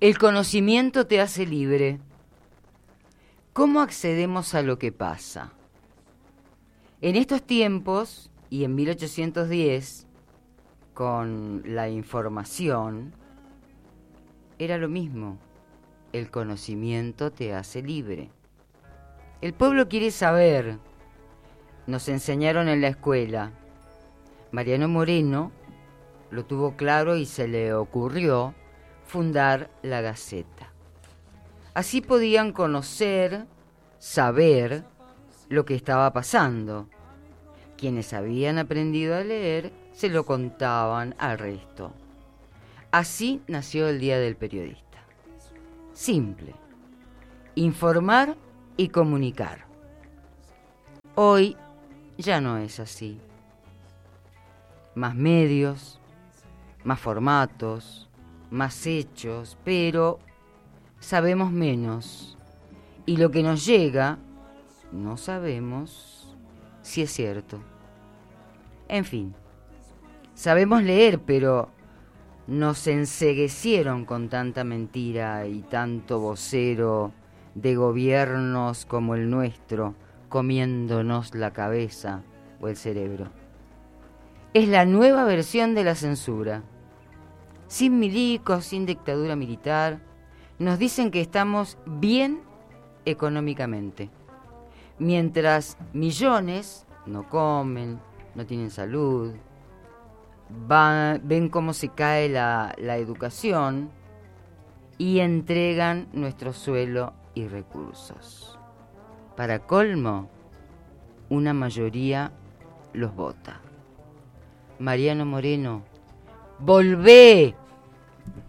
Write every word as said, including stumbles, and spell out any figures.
El conocimiento te hace libre. ¿Cómo accedemos a lo que pasa? En estos tiempos, y en mil ochocientos diez, con la información, era lo mismo. El conocimiento te hace libre. El pueblo quiere saber. Nos enseñaron en la escuela. Mariano Moreno lo tuvo claro y se le ocurrió fundar la Gaceta. Así podían conocer, saber lo que estaba pasando. Quienes habían aprendido a leer se lo contaban al resto. Así nació el Día del Periodista. Simple. Informar y comunicar. Hoy ya no es así. Más medios, más formatos, más hechos, pero sabemos menos. Y lo que nos llega, no sabemos si es cierto. En fin, sabemos leer, pero nos enceguecieron con tanta mentira y tanto vocero de gobiernos como el nuestro, comiéndonos la cabeza o el cerebro. Es la nueva versión de la censura. Sin milicos, sin dictadura militar, nos dicen que estamos bien económicamente. Mientras millones no comen, no tienen salud, van, ven cómo se cae la, la educación y entregan nuestro suelo y recursos. Para colmo, una mayoría los vota. Mariano Moreno, volvé,